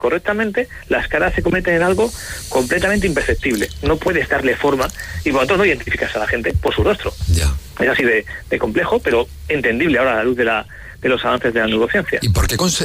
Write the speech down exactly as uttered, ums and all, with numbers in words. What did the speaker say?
correctamente, las caras se convierten en algo completamente imperceptible. No puedes darle forma y por lo tanto no identificas a la gente por su rostro. Ya. Es así de, de complejo, pero entendible ahora a la luz de la de los avances de la neurociencia. ¿Y por qué,